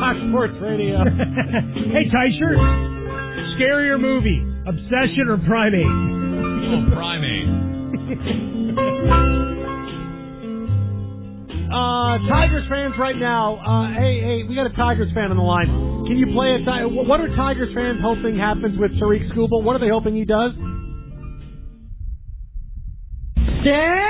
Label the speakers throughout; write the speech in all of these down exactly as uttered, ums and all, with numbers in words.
Speaker 1: Fox Sports Radio.
Speaker 2: Hey, Tyshirt. Scarier movie, Obsession or Primate?
Speaker 3: Oh, Primate.
Speaker 1: uh, Tigers fans right now. Uh, hey, hey, we got a Tigers fan on the line. Can you play a Tigers? What are Tigers fans hoping happens with Tariq Skubal? What are they hoping he does? Yeah!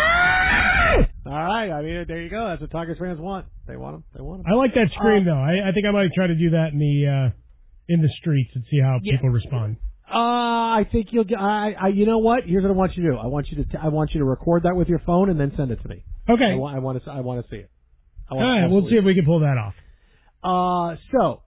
Speaker 1: All right, I mean, there you go. That's what Tigers fans want. They want him. They want him.
Speaker 2: I like that scream,
Speaker 1: uh,
Speaker 2: though. I, I think I might try to do that in the uh, in the streets and see how
Speaker 1: yeah.
Speaker 2: people respond.
Speaker 1: Uh, I think you'll get. I, I, you know what? Here's what I want you to do. I want you to. T- I want you to record that with your phone and then send it to me.
Speaker 2: Okay.
Speaker 1: I, wa- I want to. I want to see it. I
Speaker 2: All
Speaker 1: want
Speaker 2: right. We'll see if we can pull that off.
Speaker 1: Uh, so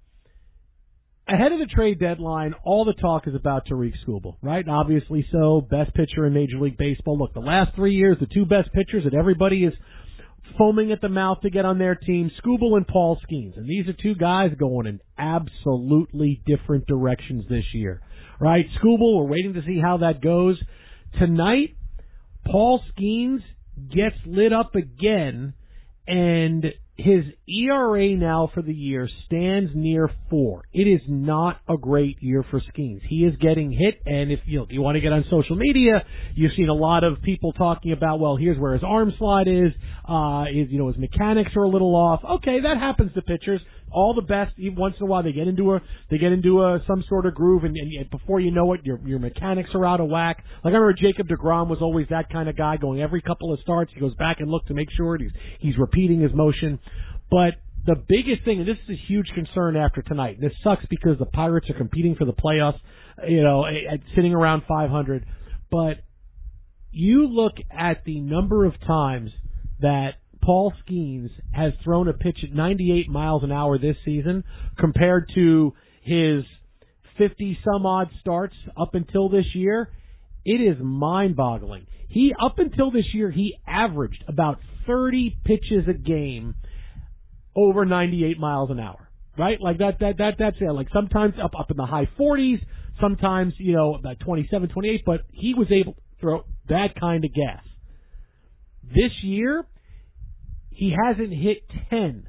Speaker 1: ahead of the trade deadline, all the talk is about Tariq Skubal, right? And obviously, so best pitcher in Major League Baseball. Look, the last three years, the two best pitchers that everybody is foaming at the mouth to get on their team, Skubal and Paul Skeens. And these are two guys going in absolutely different directions this year, right? Skubal, we're waiting to see how that goes. Tonight, Paul Skeens gets lit up again, and his E R A now for the year stands near four. It is not a great year for Skeens. He is getting hit, and if you, you want to get on social media, you've seen a lot of people talking about, well, here's where his arm slide is, uh, his, you know, his mechanics are a little off. Okay, that happens to pitchers. All the best, even once in a while, they get into a they get into a some sort of groove, and, and before you know it, your your mechanics are out of whack. Like I remember Jacob deGrom was always that kind of guy, going every couple of starts, he goes back and look to make sure he's he's repeating his motion. But the biggest thing, and this is a huge concern after tonight, and this sucks because the Pirates are competing for the playoffs, you know, at, sitting around five hundred. But you look at the number of times that Paul Skeens has thrown a pitch at ninety-eight miles an hour this season compared to his fifty-some-odd starts up until this year. It is mind-boggling. He, up until this year, he averaged about thirty pitches a game over ninety-eight miles an hour, right? Like that, that, that, that's it. Like sometimes up, up in the high forties, sometimes, you know, about twenty-seven, twenty-eight, but he was able to throw that kind of gas. This year, he hasn't hit ten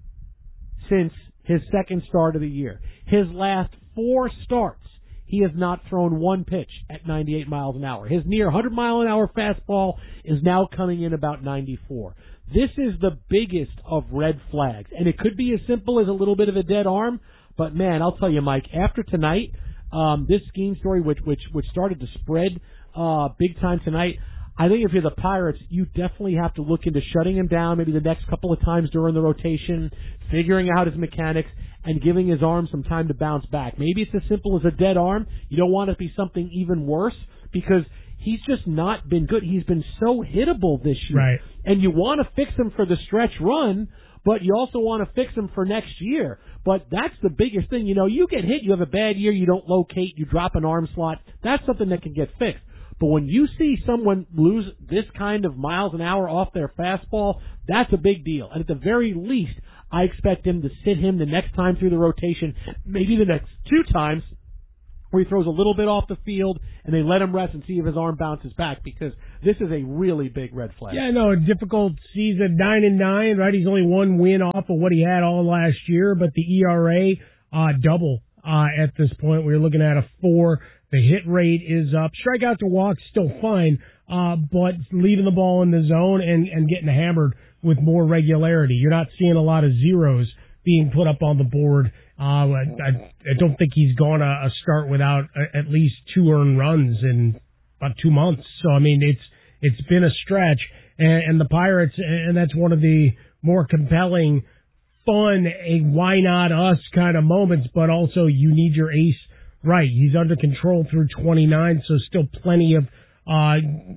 Speaker 1: since his second start of the year. His last four starts, he has not thrown one pitch at ninety-eight miles an hour. His near one hundred mile an hour fastball is now coming in about ninety-four. This is the biggest of red flags, and it could be as simple as a little bit of a dead arm, but man, I'll tell you, Mike, after tonight, um, this Skeens story, which, which, which started to spread uh, big time tonight, I think if you're the Pirates, you definitely have to look into shutting him down maybe the next couple of times during the rotation, figuring out his mechanics, and giving his arm some time to bounce back. Maybe it's as simple as a dead arm. You don't want it to be something even worse because he's just not been good. He's been so hittable this year.
Speaker 2: Right.
Speaker 1: And you want to fix him for the stretch run, but you also want to fix him for next year. But that's the biggest thing. You know, you get hit, you have a bad year, you don't locate, you drop an arm slot. That's something that can get fixed. But when you see someone lose this kind of miles an hour off their fastball, that's a big deal. And at the very least, I expect him to sit him the next time through the rotation, maybe the next two times, where he throws a little bit off the field and they let him rest and see if his arm bounces back, because this is a really big red flag.
Speaker 2: Yeah, no, a difficult season, nine and nine, right? He's only one win off of what he had all last year, but the E R A uh, double uh, at this point. We're looking at a four. The hit rate is up. Strikeout to walk still fine, uh, but leaving the ball in the zone and, and getting hammered with more regularity. You're not seeing a lot of zeros being put up on the board. Uh, I, I don't think he's gone a, a start without a, at least two earned runs in about two months. So, I mean, it's it's been a stretch. And, and the Pirates, and that's one of the more compelling, fun, a why not us kind of moments, but also you need your ace right. He's under control through twenty-nine, so still plenty of uh,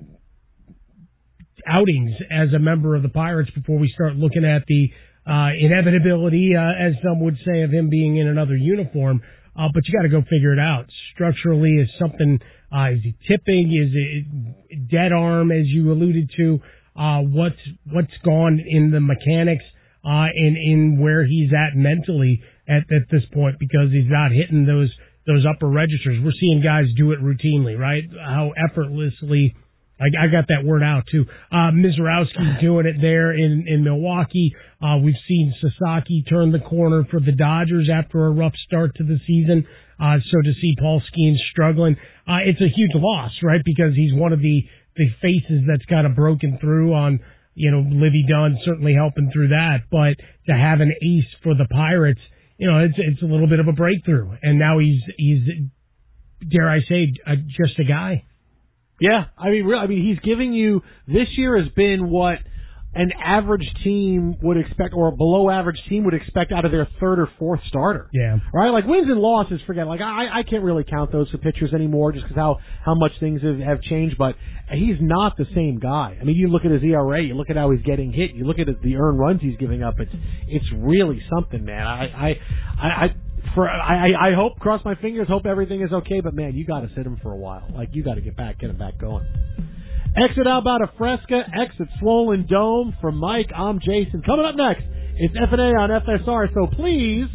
Speaker 2: outings as a member of the Pirates before we start looking at the uh, inevitability, uh, as some would say, of him being in another uniform. Uh, but you got to go figure it out. Structurally, is something, uh, is he tipping? Is it dead arm, as you alluded to? Uh, what's, what's gone in the mechanics, uh, and in where he's at mentally at, at this point, because he's not hitting those, those upper registers. We're seeing guys do it routinely, right? How effortlessly I, I got that word out, too. Uh, Mizorowski's doing it there in, in Milwaukee. Uh, we've seen Sasaki turn the corner for the Dodgers after a rough start to the season. Uh, so to see Paul Skeens struggling, uh, it's a huge loss, right? Because he's one of the, the faces that's kind of broken through on, you know, Livy Dunn certainly helping through that. But to have an ace for the Pirates, you know, it's, it's a little bit of a breakthrough. And now he's, he's, dare I say, uh, just a guy.
Speaker 1: Yeah, I mean, I mean, he's giving you, this year has been what an average team would expect, or a below average team would expect out of their third or fourth starter.
Speaker 2: Yeah.
Speaker 1: Right? Like wins and losses, forget. Like I, I can't really count those for pitchers anymore just because how, how much things have, have changed, but he's not the same guy. I mean, you look at his E R A, you look at how he's getting hit, you look at the earned runs he's giving up, it's, it's really something, man. I, I, I, I For I, I hope, cross my fingers, hope everything is okay, but man, you got to sit him for a while. Like you got to get back, get him back going. Exit out about a Fresca, exit Swollen Dome. From Mike, I'm Jason. Coming up next, it's F and A on F S R. So please,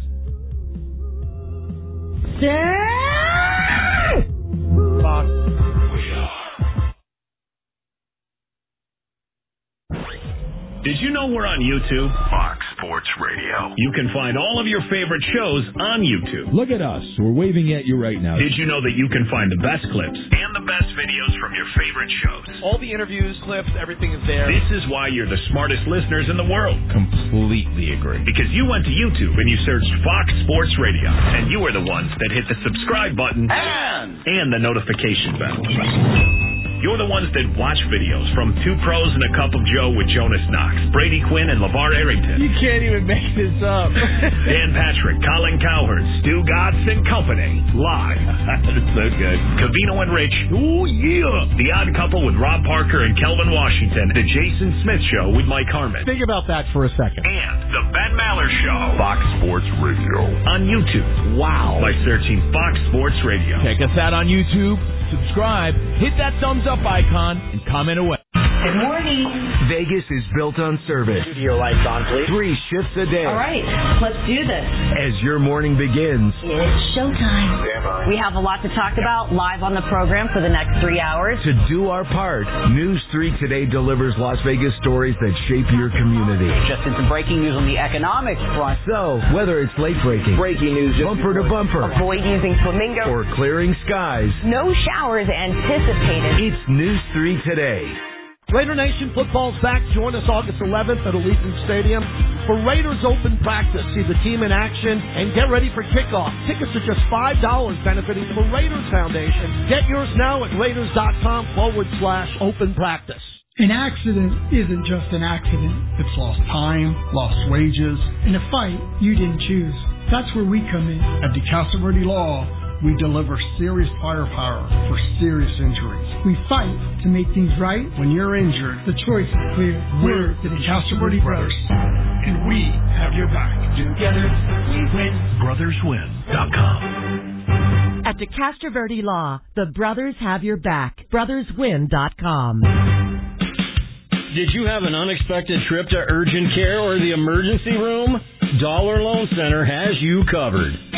Speaker 1: stay. Fox.
Speaker 3: Did you know we're on YouTube?
Speaker 4: Fox Sports Radio.
Speaker 3: You can find all of your favorite shows on YouTube.
Speaker 5: Look at us. We're waving at you right now.
Speaker 3: Did you know that you can find the best clips and the best videos from your favorite shows?
Speaker 6: All the interviews, clips, everything is there.
Speaker 3: This is why you're the smartest listeners in the world.
Speaker 5: Completely agree.
Speaker 3: Because you went to YouTube and you searched Fox Sports Radio, and you were the ones that hit the subscribe button
Speaker 4: And,
Speaker 3: and the notification bell. You're the ones that watch videos from Two Pros and a Cup of Joe with Jonas Knox, Brady Quinn, and LeVar Arrington.
Speaker 6: You can't even make this up.
Speaker 3: Dan Patrick, Colin Cowherd, Stu Gotts and Company. Live. That's so good. Cavino and Rich. Ooh, yeah. The Odd Couple with Rob Parker and Kelvin Washington. The Jason Smith Show with Mike Harmon.
Speaker 1: Think about that for a second.
Speaker 3: And The Ben Maller Show.
Speaker 4: Fox Sports Radio.
Speaker 3: On YouTube.
Speaker 5: Wow.
Speaker 3: By searching Fox Sports Radio.
Speaker 5: Check us out on YouTube. Subscribe. Hit that thumbs up icon and comment away.
Speaker 7: Good morning.
Speaker 8: Vegas is built on service.
Speaker 6: Studio lights on, please.
Speaker 8: Three shifts a day.
Speaker 7: All right, let's do this.
Speaker 8: As your morning begins,
Speaker 7: It's showtime. We have a lot to talk about live on the program for the next three hours.
Speaker 8: to do our part, News three Today delivers Las Vegas stories that shape your community.
Speaker 6: Just in some breaking news on the economics front.
Speaker 8: So, whether it's late breaking,
Speaker 6: Breaking news.
Speaker 8: bumper to bumper,
Speaker 7: Avoid using flamingo.
Speaker 8: or clearing skies,
Speaker 7: No showers anticipated.
Speaker 8: it's News three Today.
Speaker 9: Raider Nation football's back. Join us August eleventh at Allegiant Stadium for Raiders Open Practice. See the team in action and get ready for kickoff. Tickets are just five dollars, benefiting the Raiders Foundation. Get yours now at raiders.com forward slash open practice.
Speaker 10: An accident isn't just an accident. It's lost time, lost wages, and a fight you didn't choose. That's where we come in. At DeCastro Verde Law, we deliver serious firepower for serious injuries. We fight to make things right. When you're injured, the choice is clear. We're the DeCastro Verde Brothers, and we have your back. Together, we win.
Speaker 3: brothers win dot com.
Speaker 11: At DeCastro Verde Law, the brothers have your back. brothers win dot com.
Speaker 12: Did you have an unexpected trip to urgent care or the emergency room? Dollar Loan Center has you covered.